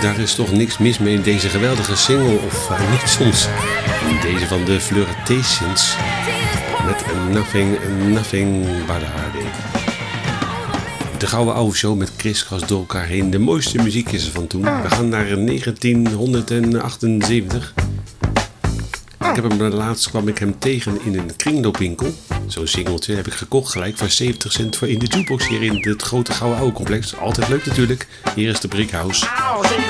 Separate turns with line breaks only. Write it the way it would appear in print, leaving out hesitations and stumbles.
daar is toch niks mis mee in deze geweldige single, of niet soms. In deze van de Flirtations met Nothing But a Heartache. De Gouden Oude Show met kriskras door elkaar heen. De mooiste muziek is er van toen. We gaan naar 1978. Laatst kwam ik hem tegen in een kringloopwinkel. Zo'n singeltje heb ik gekocht gelijk voor 70 cent voor in de jukebox hier in het grote Gouden Oude complex. Altijd leuk natuurlijk. Hier is de Brickhouse.